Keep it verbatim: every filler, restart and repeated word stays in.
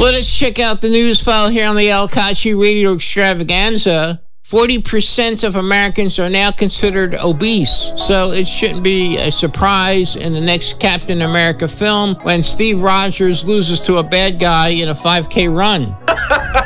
Let us check out the news file here on the Al Kachi Radio Extravaganza. forty percent of Americans are now considered obese, so it shouldn't be a surprise in the next Captain America film when Steve Rogers loses to a bad guy in a five K run.